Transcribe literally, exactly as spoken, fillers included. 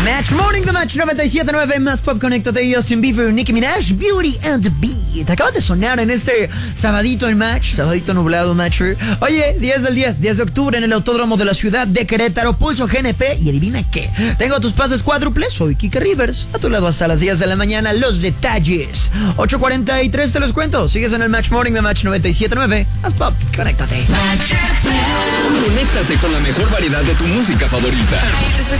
Match Morning, The Match noventa y siete punto nueve, más pop, conéctate, Justin Bieber, Nicki Minaj, Beauty and the Beat. Acaba de sonar en este sabadito en Match, sabadito nublado, Matcher. Oye, diez del diez, diez de octubre en el Autódromo de la Ciudad de Querétaro, Pulso G N P, y adivina qué, tengo tus pases cuádruples, soy Kike Rivers, a tu lado hasta las diez de la mañana, los detalles. ocho cuarenta y tres te los cuento, sigues en el Match Morning, The Match noventa y siete punto nueve, más pop, conéctate. Conéctate con la mejor variedad de tu música favorita.